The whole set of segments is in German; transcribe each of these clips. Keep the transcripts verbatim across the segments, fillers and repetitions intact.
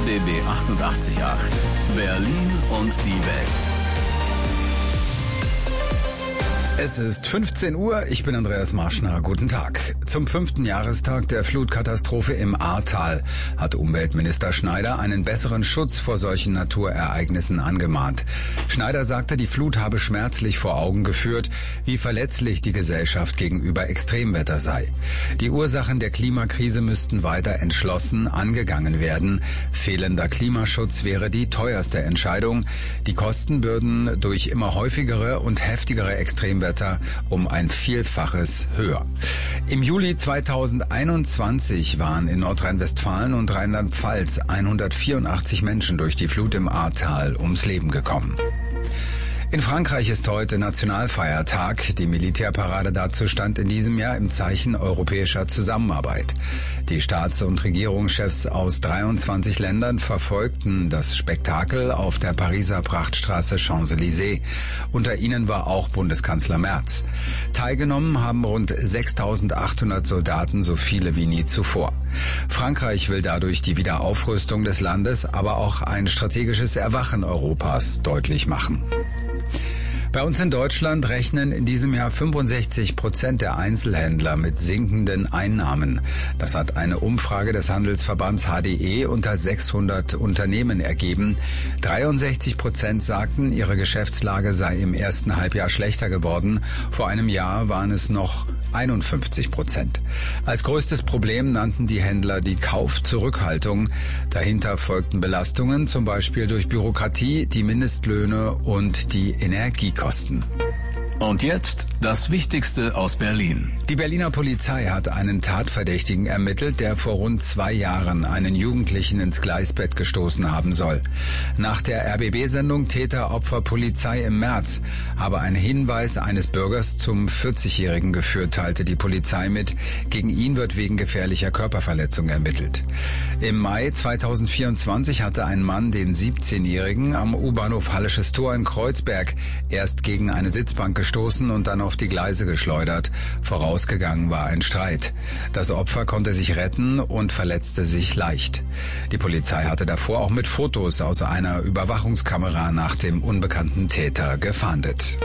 D B achtundachtzig Komma acht. Berlin und die Welt. Es ist fünfzehn Uhr, ich bin Andreas Marschner, guten Tag. Zum fünften Jahrestag der Flutkatastrophe im Ahrtal hat Umweltminister Schneider einen besseren Schutz vor solchen Naturereignissen angemahnt. Schneider sagte, die Flut habe schmerzlich vor Augen geführt, wie verletzlich die Gesellschaft gegenüber Extremwetter sei. Die Ursachen der Klimakrise müssten weiter entschlossen angegangen werden. Fehlender Klimaschutz wäre die teuerste Entscheidung. Die Kosten würden durch immer häufigere und heftigere Extremwetter um ein Vielfaches höher. Im Juli zweitausendeinundzwanzig waren in Nordrhein-Westfalen und Rheinland-Pfalz hundertvierundachtzig Menschen durch die Flut im Ahrtal ums Leben gekommen. In Frankreich ist heute Nationalfeiertag. Die Militärparade dazu stand in diesem Jahr im Zeichen europäischer Zusammenarbeit. Die Staats- und Regierungschefs aus dreiundzwanzig Ländern verfolgten das Spektakel auf der Pariser Prachtstraße Champs-Élysées. Unter ihnen war auch Bundeskanzler Merz. Teilgenommen haben rund sechstausendachthundert Soldaten, so viele wie nie zuvor. Frankreich will dadurch die Wiederaufrüstung des Landes, aber auch ein strategisches Erwachen Europas deutlich machen. Bei uns in Deutschland rechnen in diesem Jahr fünfundsechzig Prozent der Einzelhändler mit sinkenden Einnahmen. Das hat eine Umfrage des Handelsverbands H D E unter sechshundert Unternehmen ergeben. dreiundsechzig Prozent sagten, ihre Geschäftslage sei im ersten Halbjahr schlechter geworden. Vor einem Jahr waren es noch einundfünfzig Prozent. Als größtes Problem nannten die Händler die Kaufzurückhaltung. Dahinter folgten Belastungen, zum Beispiel durch Bürokratie, die Mindestlöhne und die Energiekosten. Und jetzt das Wichtigste aus Berlin. Die Berliner Polizei hat einen Tatverdächtigen ermittelt, der vor rund zwei Jahren einen Jugendlichen ins Gleisbett gestoßen haben soll. Nach der R B B-Sendung Täter Opfer Polizei im März habe ein Hinweis eines Bürgers zum vierzigjährigen geführt, teilte die Polizei mit. Gegen ihn wird wegen gefährlicher Körperverletzung ermittelt. Im Mai zweitausendvierundzwanzig hatte ein Mann den siebzehnjährigen am U-Bahnhof Hallisches Tor in Kreuzberg erst gegen eine Sitzbank gestoßen und dann auf die Gleise geschleudert. Vorausgegangen war ein Streit. Das Opfer konnte sich retten und verletzte sich leicht. Die Polizei hatte davor auch mit Fotos aus einer Überwachungskamera nach dem unbekannten Täter gefahndet.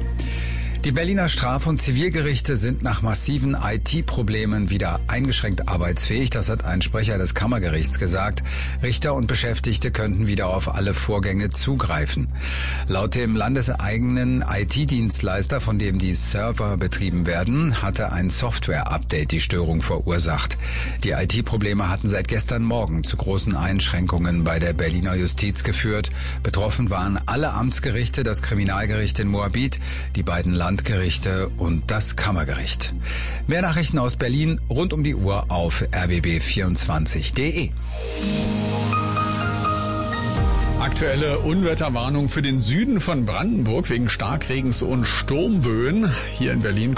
Die Berliner Straf- und Zivilgerichte sind nach massiven I T-Problemen wieder eingeschränkt arbeitsfähig. Das hat ein Sprecher des Kammergerichts gesagt. Richter und Beschäftigte könnten wieder auf alle Vorgänge zugreifen. Laut dem landeseigenen I T-Dienstleister, von dem die Server betrieben werden, hatte ein Software-Update die Störung verursacht. Die I T-Probleme hatten seit gestern Morgen zu großen Einschränkungen bei der Berliner Justiz geführt. Betroffen waren alle Amtsgerichte, das Kriminalgericht in Moabit, die beiden Landgerichte und das Kammergericht. Mehr Nachrichten aus Berlin rund um die Uhr auf r b b vierundzwanzig punkt de. Aktuelle Unwetterwarnung für den Süden von Brandenburg wegen Starkregens und Sturmböen. Hier in Berlin